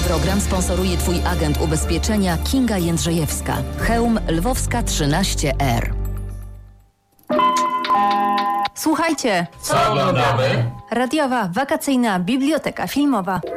Program sponsoruje Twój agent ubezpieczenia Kinga Jędrzejewska. Chełm Lwowska 13R. Słuchajcie, co oglądamy? radiowa, wakacyjna biblioteka filmowa.